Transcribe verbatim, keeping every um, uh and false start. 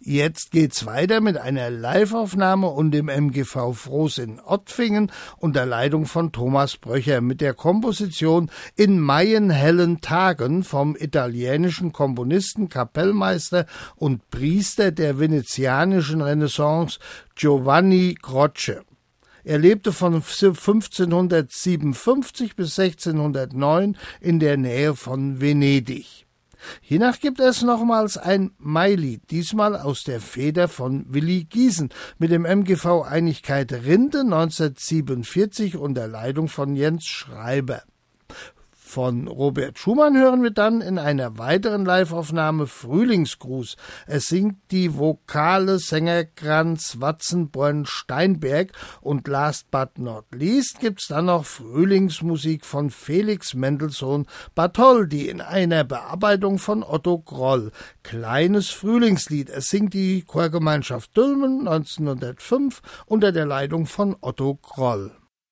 Jetzt geht's weiter mit einer Liveaufnahme und dem M G V Frohs in Ottfingen unter Leitung von Thomas Bröcher mit der Komposition In Maien hellen Tagen vom italienischen Komponisten, Kapellmeister und Priester der venezianischen Renaissance Giovanni Croce. Er lebte von fünfzehnhundertsiebenundfünfzig bis sechzehnhundertneun in der Nähe von Venedig. Hiernach gibt es nochmals ein Mailied, diesmal aus der Feder von Willi Giesen mit dem M G V Einigkeit Rinde neunzehnhundertsiebenundvierzig unter Leitung von Jens Schreiber. Von Robert Schumann hören wir dann in einer weiteren Liveaufnahme Frühlingsgruß. Es singt die Vokale Sängerkranz, Watzenborn, Steinberg und last but not least gibt's dann noch Frühlingsmusik von Felix Mendelssohn Bartholdy in einer Bearbeitung von Otto Groll. Kleines Frühlingslied. Es singt die Chorgemeinschaft Dülmen neunzehnhundertfünf unter der Leitung von Otto Groll.